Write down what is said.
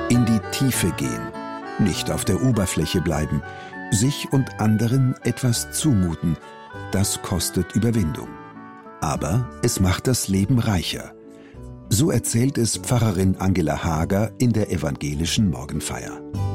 In die Tiefe gehen, nicht auf der Oberfläche bleiben, sich und anderen etwas zumuten, das kostet Überwindung. Aber es macht das Leben reicher. So erzählt es Pfarrerin Angela Hager in der evangelischen Morgenfeier.